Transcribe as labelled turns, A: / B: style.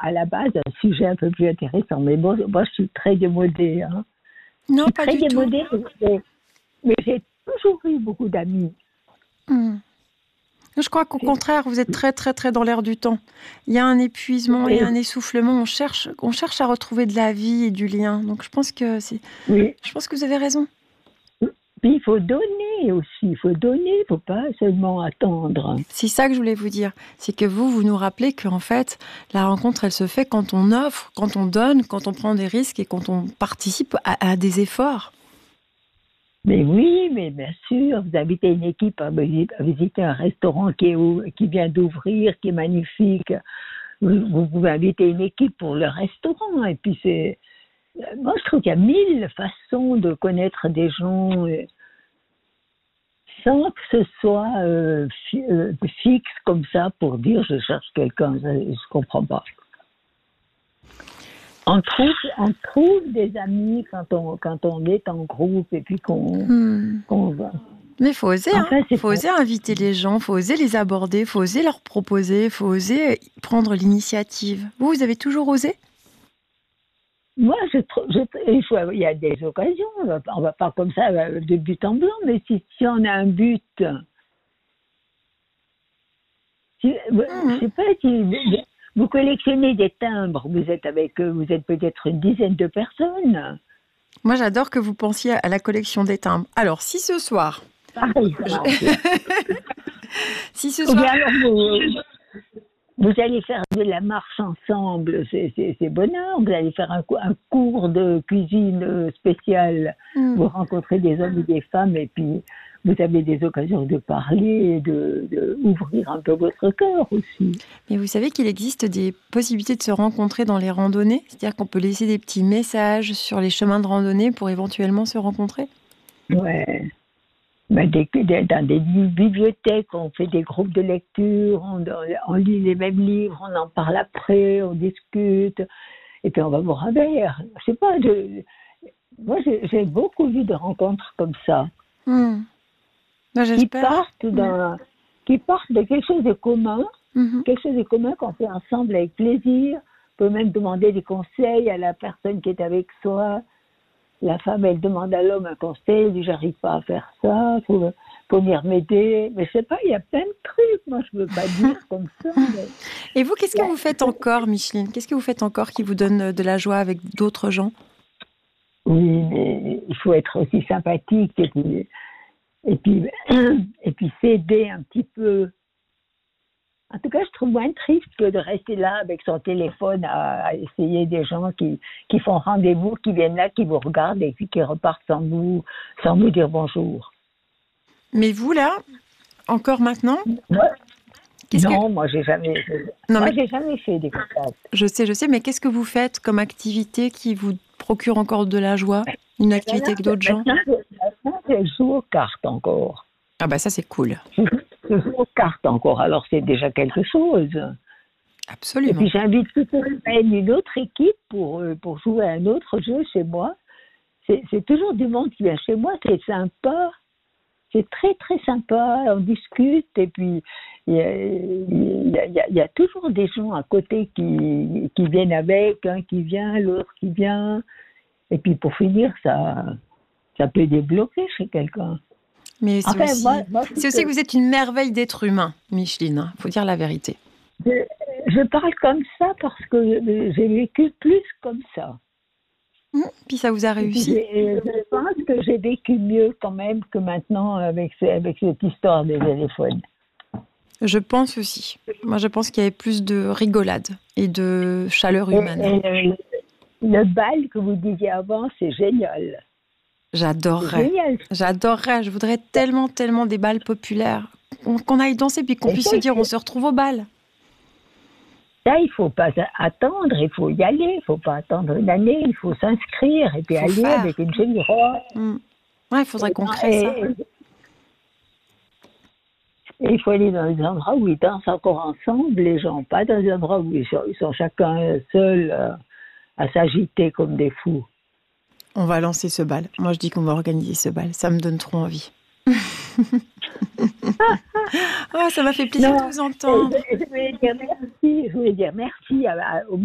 A: à la base un sujet un peu plus intéressant. Mais bon, moi, je suis très démodée. Hein.
B: Non,
A: Je suis
B: pas
A: très
B: du tout.
A: démodée, mais j'ai toujours eu beaucoup d'amis.
B: Hmm. Je crois qu'au contraire, vous êtes très, très, très dans l'air du temps. Il y a un épuisement et
A: Et,
B: un essoufflement. On cherche à retrouver de la vie et du lien. Donc, je pense que
A: oui.
B: vous avez raison.
A: Puis il faut donner aussi. Il faut donner, il ne faut pas seulement attendre.
B: C'est ça que je voulais vous dire. C'est que vous nous rappelez qu'en fait, la rencontre, elle se fait quand on offre, quand on donne, quand on prend des risques et quand on participe à des efforts.
A: Mais oui, mais bien sûr, vous invitez une équipe à visiter un restaurant qui vient d'ouvrir, qui est magnifique. Vous pouvez inviter une équipe pour le restaurant. Et puis moi je trouve qu'il y a 1000 façons de connaître des gens sans que ce soit fixe comme ça pour dire je cherche quelqu'un. Je comprends pas. On trouve des amis quand on est en groupe et puis qu'on va.
B: Mais il faut oser,
A: Enfin,
B: Il faut oser inviter les gens, il faut oser les aborder, il faut oser leur proposer, il faut oser prendre l'initiative. Vous avez toujours osé?
A: Moi, il y a des occasions. On va pas comme ça de but en blanc, mais si on a un but, je sais pas si vous collectionnez des timbres, vous êtes peut-être une dizaine de personnes.
B: Moi, j'adore que vous pensiez à la collection des timbres. Alors, si ce soir...
A: Pareil, ça marche.
B: Si ce
A: Ou bien
B: soir...
A: alors vous allez faire de la marche ensemble, c'est bonheur. Vous allez faire un cours de cuisine spécial. Vous rencontrez des hommes et des femmes et puis vous avez des occasions de parler, de ouvrir un peu votre cœur aussi.
B: Mais vous savez qu'il existe des possibilités de se rencontrer dans les randonnées? C'est-à-dire qu'on peut laisser des petits messages sur les chemins de randonnée pour éventuellement se rencontrer?
A: Ouais. Ben, dans des bibliothèques, on fait des groupes de lecture, on lit les mêmes livres, on en parle après, on discute, et puis on va boire un verre. Je sais pas, moi j'ai beaucoup vu de rencontres comme ça,
B: Ben, j'espère.
A: qui partent de quelque chose de commun, quelque chose de commun qu'on fait ensemble avec plaisir. On peut même demander des conseils à la personne qui est avec soi. La femme, elle demande à l'homme un conseil, elle dit j'arrive pas à faire ça, faut venir m'aider. Mais je sais pas, il y a plein de trucs, moi je veux pas dire comme ça. Mais...
B: Et vous, qu'est-ce que vous faites encore, Micheline? Qu'est-ce que vous faites encore qui vous donne de la joie avec d'autres gens?
A: Oui, mais il faut être aussi sympathique et puis s'aider un petit peu. En tout cas, je trouve moins triste que de rester là avec son téléphone à essayer des gens qui font rendez-vous, qui viennent là, qui vous regardent et puis qui repartent sans vous dire bonjour.
B: Mais vous, là, encore maintenant?
A: Non, moi, j'ai jamais fait des contacts.
B: Je sais, mais qu'est-ce que vous faites comme activité qui vous procure encore de la joie? Une activité avec d'autres gens?
A: Maintenant, je joue aux cartes encore.
B: Ah bah ça, c'est cool.
A: Je joue aux cartes encore, alors c'est déjà quelque chose.
B: Absolument.
A: Et puis j'invite toute la semaine une autre équipe pour jouer à un autre jeu chez moi. C'est toujours du monde qui vient chez moi, c'est sympa. C'est très très sympa, on discute et puis il y a toujours des gens à côté qui viennent avec, un qui vient, l'autre qui vient. Et puis pour finir, ça peut débloquer chez quelqu'un.
B: Mais c'est aussi que vous êtes une merveille d'être humain, Micheline. Il faut dire la vérité.
A: Je parle comme ça parce que j'ai vécu plus comme ça.
B: Puis ça vous a réussi.
A: Je pense que j'ai vécu mieux quand même que maintenant avec cette histoire des téléphones.
B: Je pense aussi. Moi, je pense qu'il y avait plus de rigolade et de chaleur humaine.
A: Et le bal que vous disiez avant, c'est génial.
B: J'adorerais. Je voudrais tellement des bals populaires. Qu'on aille danser puis qu'on puisse se dire on se retrouve au bal.
A: Là, il ne faut pas attendre, il faut y aller. Il ne faut pas attendre une année, il faut s'inscrire et puis aller avec une jolie robe.
B: Ouais, il faudrait qu'on crée ça.
A: Et il faut aller dans des endroits où ils dansent encore ensemble, les gens. Pas dans des endroits où ils sont chacun seul à s'agiter comme des fous.
B: On va lancer ce bal. Moi, je dis qu'on va organiser ce bal. Ça me donne trop envie. Ça m'a fait plaisir de vous entendre.
A: Je voulais dire merci aux